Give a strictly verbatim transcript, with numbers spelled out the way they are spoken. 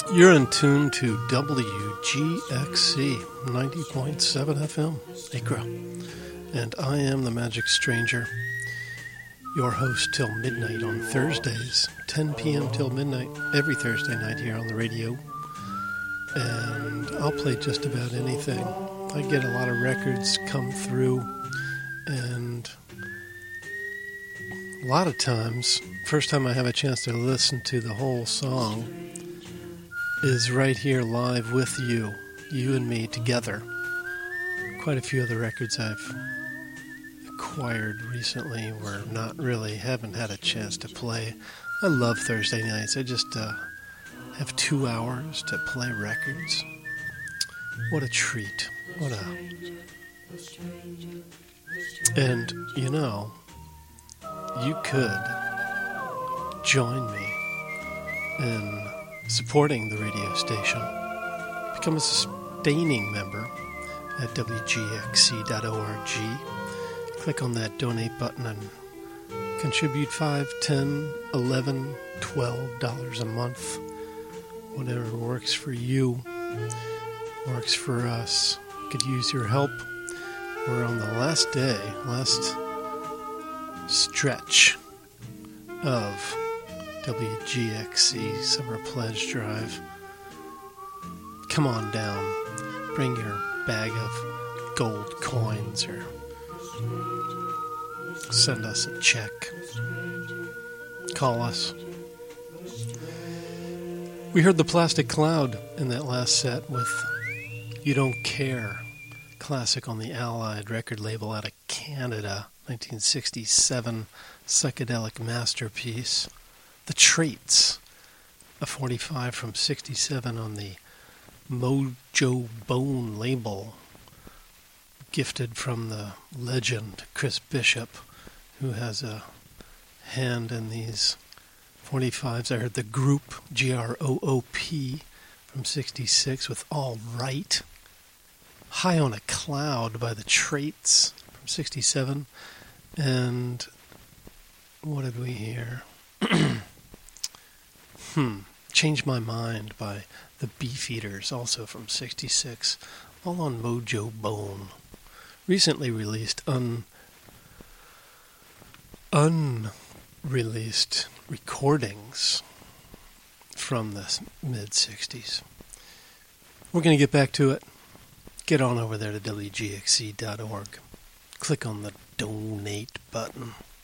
You're in tune to W G X C ninety point seven F M, Acre. And I am the Magic Stranger, your host till midnight on Thursdays, ten p.m. till midnight, every Thursday night here on the radio. And I'll play just about anything. I get a lot of records come through, and a lot of times, first time I have a chance to listen to the whole song is right here live with you, you and me together. Quite a few of the records I've acquired recently were not really, haven't had a chance to play. I love Thursday nights. I just uh, have two hours to play records. What a treat. What a... And, you know, you could join me in supporting the radio station. Become a sustaining member at W G X C dot org. Click on that donate button and contribute five, ten, eleven, twelve dollars a month. Whatever works for you, works for us. Could use your help. We're on the last day, last stretch of W G X C Summer Pledge Drive. Come on down. Bring your bag of gold coins or send us a check. Call us. We heard the Plastic Cloud in that last set with You Don't Care, classic on the Allied record label out of Canada, nineteen sixty-seven psychedelic masterpiece. The Traits, a forty-five from sixty-seven on the Mojo Bone label, gifted from the legend Chris Bishop, who has a hand in these forty-fives. I heard the Group, G R O O P, from sixty-six with All Right. High on a Cloud by the Traits from sixty-seven. And what did we hear? Hmm. Change My Mind by the Beefeaters, also from sixty-six, all on Mojo Bone. Recently released un unreleased recordings from the mid-sixties. We're going to get back to it. Get on over there to W G X C dot org. Click on the donate button.